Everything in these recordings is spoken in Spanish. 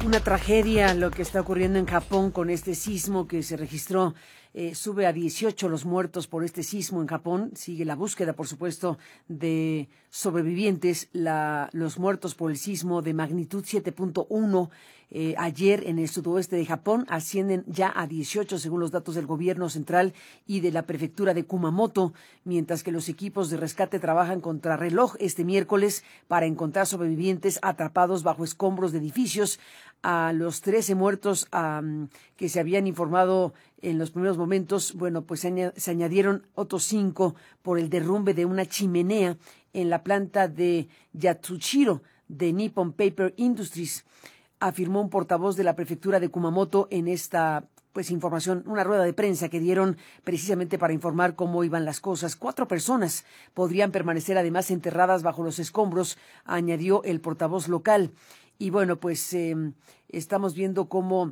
Una tragedia lo que está ocurriendo en Japón con este sismo que se registró. Sube a 18 los muertos por este sismo en Japón. Sigue la búsqueda, por supuesto, de sobrevivientes. Los muertos por el sismo de magnitud 7.1 ayer en el sudoeste de Japón ascienden ya a 18 según los datos del gobierno central y de la prefectura de Kumamoto, mientras que los equipos de rescate trabajan contra reloj este miércoles para encontrar sobrevivientes atrapados bajo escombros de edificios. A los 13 muertos que se habían informado en los primeros momentos, bueno, pues se añadieron otros 5 por el derrumbe de una chimenea en la planta de Yatsushiro de Nippon Paper Industries, afirmó un portavoz de la prefectura de Kumamoto en esta información, una rueda de prensa que dieron precisamente para informar cómo iban las cosas. 4 personas podrían permanecer además enterradas bajo los escombros, añadió el portavoz local. Y bueno, pues estamos viendo cómo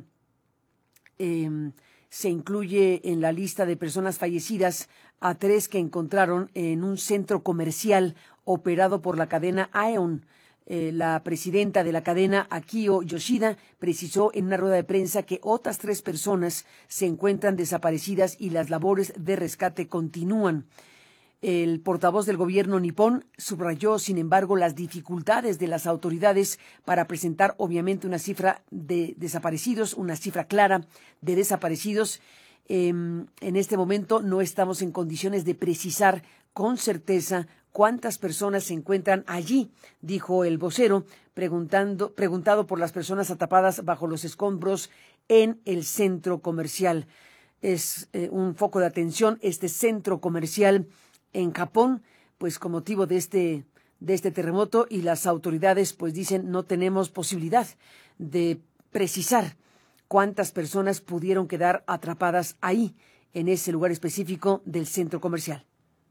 se incluye en la lista de personas fallecidas a 3 que encontraron en un centro comercial operado por la cadena Aeon. La presidenta de la cadena, Akio Yoshida, precisó en una rueda de prensa que otras 3 personas se encuentran desaparecidas y las labores de rescate continúan. El portavoz del gobierno nipón subrayó, sin embargo, las dificultades de las autoridades para presentar, obviamente, una cifra de desaparecidos, una cifra clara de desaparecidos. En este momento no estamos en condiciones de precisar con certeza cuántas personas se encuentran allí, dijo el vocero, preguntado por las personas atrapadas bajo los escombros en el centro comercial. Es un foco de atención este centro comercial en Japón, pues con motivo de este terremoto, y las autoridades pues dicen no tenemos posibilidad de precisar cuántas personas pudieron quedar atrapadas ahí, en ese lugar específico del centro comercial.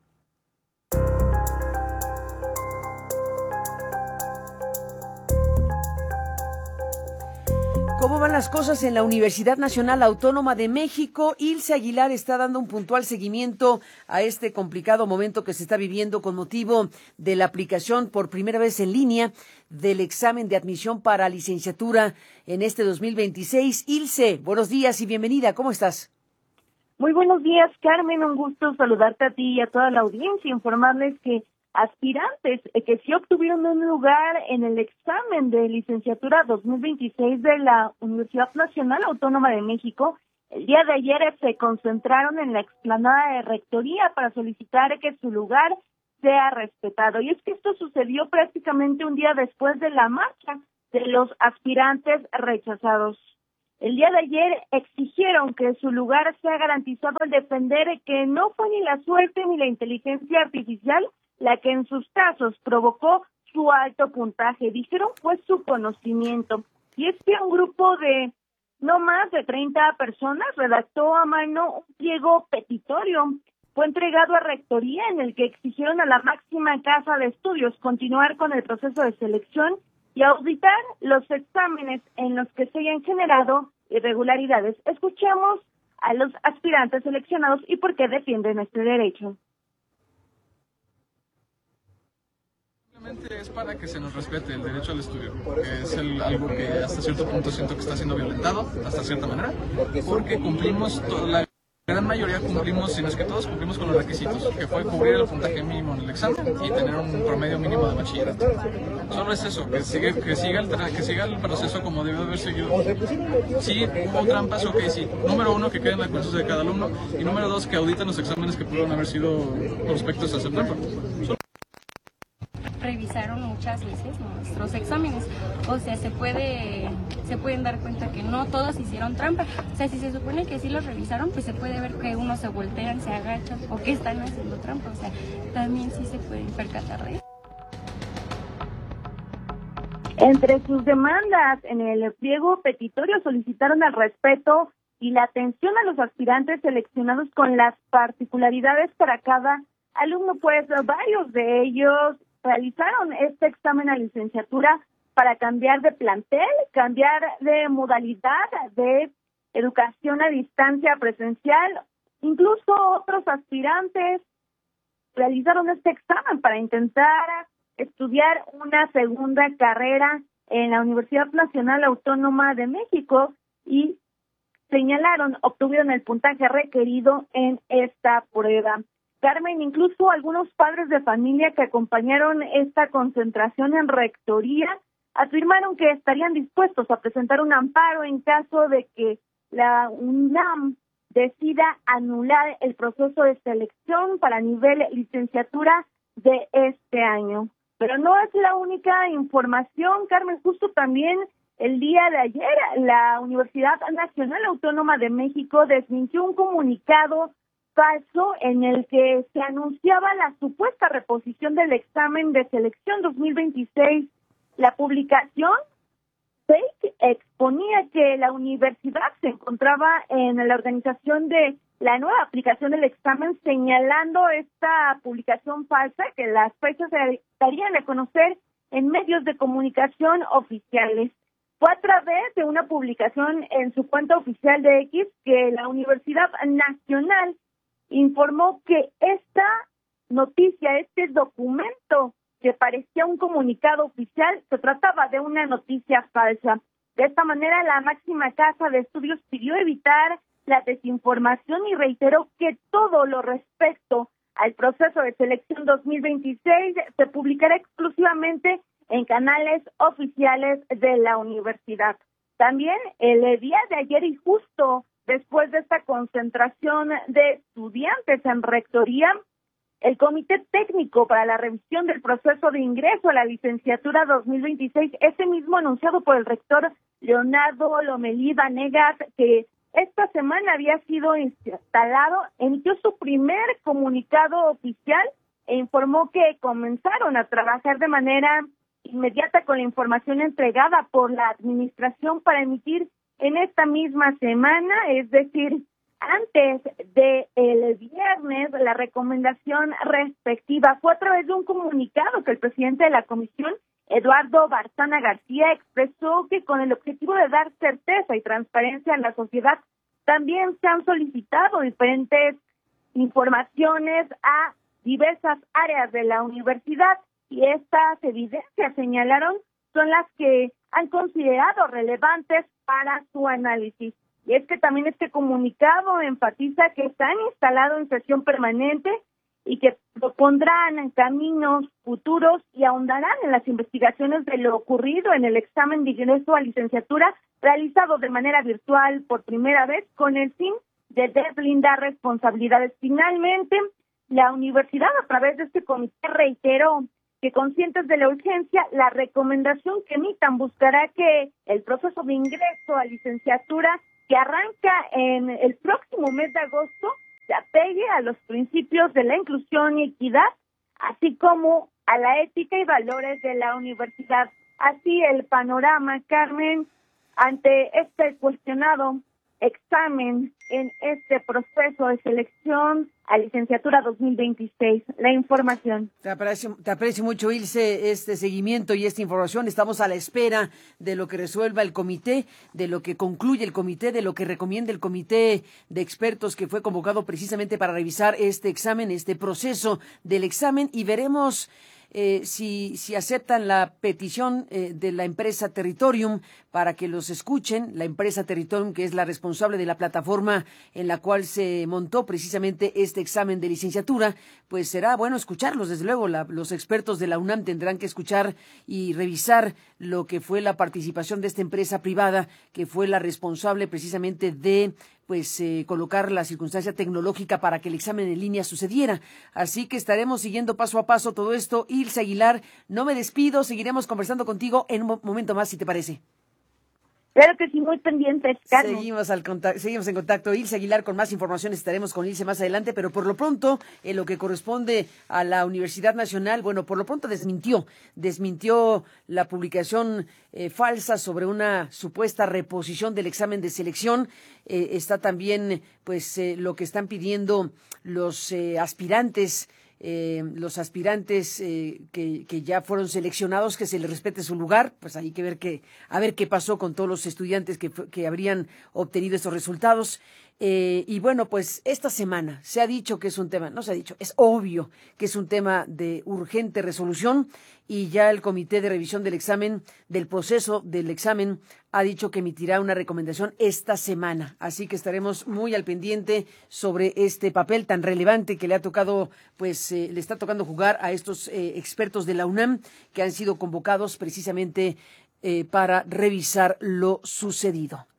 ¿Cómo van las cosas en la Universidad Nacional Autónoma de México? Ilse Aguilar está dando un puntual seguimiento a este complicado momento que se está viviendo con motivo de la aplicación por primera vez en línea del examen de admisión para licenciatura en este 2026. Ilse, buenos días y bienvenida. ¿Cómo estás? Muy buenos días, Carmen. Un gusto saludarte a ti y a toda la audiencia. Informarles que aspirantes que sí obtuvieron un lugar en el examen de licenciatura 2026 de la Universidad Nacional Autónoma de México, el día de ayer se concentraron en la explanada de Rectoría para solicitar que su lugar sea respetado. Y es que esto sucedió prácticamente un día después de la marcha de los aspirantes rechazados. El día de ayer exigieron que su lugar sea garantizado al defender que no fue ni la suerte ni la inteligencia artificial la que en sus casos provocó su alto puntaje. Dijeron fue su conocimiento. Y es que un grupo de no más de 30 personas redactó a mano un pliego petitorio. Fue entregado a Rectoría en el que exigieron a la máxima casa de estudios continuar con el proceso de selección y auditar los exámenes en los que se hayan generado irregularidades. Escuchemos a los aspirantes seleccionados y por qué defienden este derecho. Es para que se nos respete el derecho al estudio, que es algo que hasta cierto punto siento que está siendo violentado, hasta cierta manera, porque cumplimos, la gran mayoría cumplimos, si no es que todos cumplimos con los requisitos, que fue cubrir el puntaje mínimo en el examen y tener un promedio mínimo de bachillerato. Solo es eso, que siga el proceso como debió haber seguido. Sí, hubo trampas, ok, sí. Número 1, que quede en la conciencia de cada alumno, y número 2, que auditen los exámenes que pudieron haber sido prospectos a hacer trampa. Revisaron muchas veces nuestros exámenes, o sea, se pueden dar cuenta que no todos hicieron trampa, o sea, si se supone que sí los revisaron, pues se puede ver que unos se voltean, se agachan o que están haciendo trampa, o sea, también sí se pueden percatar de eso. Entre sus demandas en el pliego petitorio solicitaron el respeto y la atención a los aspirantes seleccionados con las particularidades para cada alumno, pues varios de ellos realizaron este examen a licenciatura para cambiar de plantel, cambiar de modalidad de educación a distancia presencial. Incluso otros aspirantes realizaron este examen para intentar estudiar una segunda carrera en la Universidad Nacional Autónoma de México y señalaron, obtuvieron el puntaje requerido en esta prueba. Carmen, incluso algunos padres de familia que acompañaron esta concentración en rectoría afirmaron que estarían dispuestos a presentar un amparo en caso de que la UNAM decida anular el proceso de selección para nivel licenciatura de este año. Pero no es la única información, Carmen. Justo también el día de ayer la Universidad Nacional Autónoma de México desmintió un comunicado falso en el que se anunciaba la supuesta reposición del examen de selección 2026. La publicación fake exponía que la universidad se encontraba en la organización de la nueva aplicación del examen, señalando esta publicación falsa que las fechas se darían a conocer en medios de comunicación oficiales. Fue a través de una publicación en su cuenta oficial de X que la Universidad Nacional informó que esta noticia, este documento que parecía un comunicado oficial, se trataba de una noticia falsa. De esta manera, la máxima casa de estudios pidió evitar la desinformación y reiteró que todo lo respecto al proceso de selección 2026 se publicará exclusivamente en canales oficiales de la universidad. También el día de ayer y justo después de esta concentración de estudiantes en rectoría, el Comité Técnico para la Revisión del Proceso de Ingreso a la Licenciatura 2026, ese mismo anunciado por el rector Leonardo Lomelí Vanegas, que esta semana había sido instalado, emitió su primer comunicado oficial e informó que comenzaron a trabajar de manera inmediata con la información entregada por la administración para emitir en esta misma semana, es decir, antes del viernes, la recomendación respectiva. Fue a través de un comunicado que el presidente de la comisión, Eduardo Barzana García, expresó que con el objetivo de dar certeza y transparencia a la sociedad, también se han solicitado diferentes informaciones a diversas áreas de la universidad y estas evidencias, señalaron, son las que han considerado relevantes para su análisis. Y es que también este comunicado enfatiza que están instalados en sesión permanente y que propondrán caminos futuros y ahondarán en las investigaciones de lo ocurrido en el examen de ingreso a licenciatura realizado de manera virtual por primera vez con el fin de deslindar responsabilidades. Finalmente, la universidad a través de este comité reiteró que conscientes de la urgencia, la recomendación que emitan buscará que el proceso de ingreso a licenciatura que arranca en el próximo mes de agosto se apegue a los principios de la inclusión y equidad, así como a la ética y valores de la universidad. Así el panorama, Carmen, ante este cuestionado examen en este proceso de selección a licenciatura 2026. La información. Te aprecio mucho, Ilse, este seguimiento y esta información. Estamos a la espera de lo que resuelva el comité, de lo que concluye el comité, de lo que recomienda el comité de expertos que fue convocado precisamente para revisar este examen, este proceso del examen, y veremos si aceptan la petición de la empresa Territorium para que los escuchen. La empresa Territorium, que es la responsable de la plataforma en la cual se montó precisamente este examen de licenciatura, pues será bueno escucharlos. Desde luego, los expertos de la UNAM tendrán que escuchar y revisar lo que fue la participación de esta empresa privada, que fue la responsable precisamente de colocar la circunstancia tecnológica para que el examen en línea sucediera. Así que estaremos siguiendo paso a paso todo esto. Ilse Aguilar, no me despido, seguiremos conversando contigo en un momento más, si te parece. Claro que sí, muy pendientes, Carmen. Seguimos en contacto. Ilse Aguilar, con más información estaremos con Ilse más adelante, pero por lo pronto, en lo que corresponde a la Universidad Nacional, por lo pronto desmintió la publicación falsa sobre una supuesta reposición del examen de selección. Está también, lo que están pidiendo los aspirantes que ya fueron seleccionados, que se les respete su lugar. Pues hay que ver a ver qué pasó con todos los estudiantes que habrían obtenido estos resultados. Y bueno, pues esta semana se ha dicho que es un tema, no se ha dicho, es obvio que es un tema de urgente resolución y ya el Comité de Revisión del Examen, del proceso del examen, ha dicho que emitirá una recomendación esta semana. Así que estaremos muy al pendiente sobre este papel tan relevante que le ha tocado, pues le está tocando jugar a estos expertos de la UNAM que han sido convocados precisamente para revisar lo sucedido.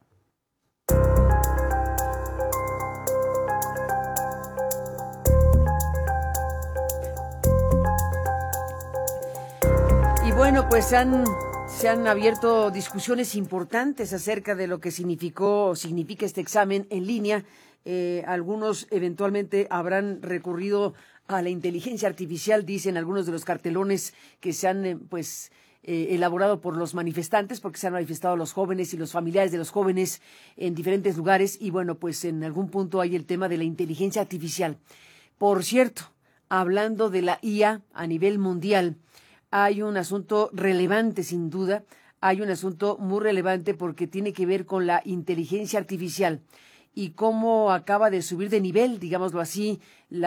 Y bueno, pues se han abierto discusiones importantes acerca de lo que significa este examen en línea. Algunos eventualmente habrán recurrido a la inteligencia artificial, dicen algunos de los cartelones que se han elaborado por los manifestantes, porque se han manifestado los jóvenes y los familiares de los jóvenes en diferentes lugares. Y bueno, pues en algún punto hay el tema de la inteligencia artificial. Por cierto, hablando de la IA a nivel mundial, hay un asunto relevante, sin duda, hay un asunto muy relevante porque tiene que ver con la inteligencia artificial y cómo acaba de subir de nivel, digámoslo así,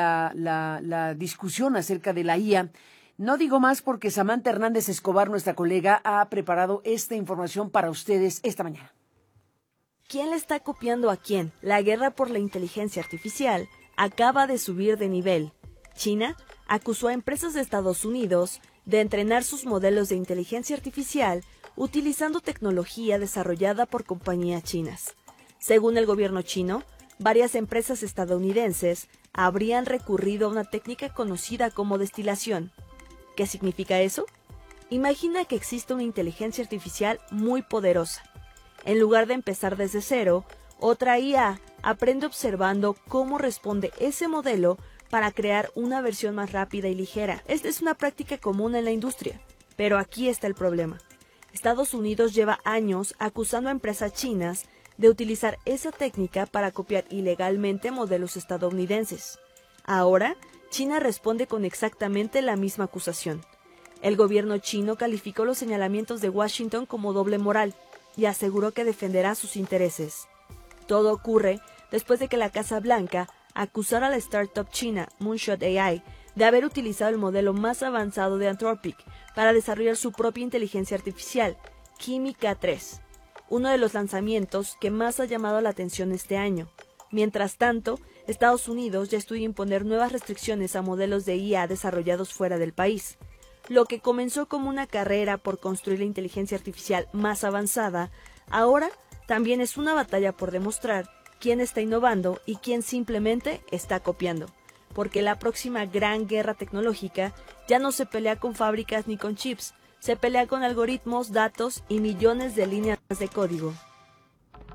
la discusión acerca de la IA. No digo más porque Samantha Hernández Escobar, nuestra colega, ha preparado esta información para ustedes esta mañana. ¿Quién le está copiando a quién? La guerra por la inteligencia artificial acaba de subir de nivel. China acusó a empresas de Estados Unidos de entrenar sus modelos de inteligencia artificial utilizando tecnología desarrollada por compañías chinas. Según el gobierno chino, varias empresas estadounidenses habrían recurrido a una técnica conocida como destilación. ¿Qué significa eso? Imagina que existe una inteligencia artificial muy poderosa. En lugar de empezar desde cero, otra IA aprende observando cómo responde ese modelo para crear una versión más rápida y ligera. Esta es una práctica común en la industria, pero aquí está el problema. Estados Unidos lleva años acusando a empresas chinas de utilizar esa técnica para copiar ilegalmente modelos estadounidenses. Ahora, China responde con exactamente la misma acusación. El gobierno chino calificó los señalamientos de Washington como doble moral y aseguró que defenderá sus intereses. Todo ocurre después de que la Casa Blanca acusara a la startup china Moonshot AI de haber utilizado el modelo más avanzado de Anthropic para desarrollar su propia inteligencia artificial, Kimi K3, uno de los lanzamientos que más ha llamado la atención este año. Mientras tanto, Estados Unidos ya estudia imponer nuevas restricciones a modelos de IA desarrollados fuera del país. Lo que comenzó como una carrera por construir la inteligencia artificial más avanzada, ahora también es una batalla por demostrar quién está innovando y quién simplemente está copiando. Porque la próxima gran guerra tecnológica ya no se pelea con fábricas ni con chips, se pelea con algoritmos, datos y millones de líneas de código.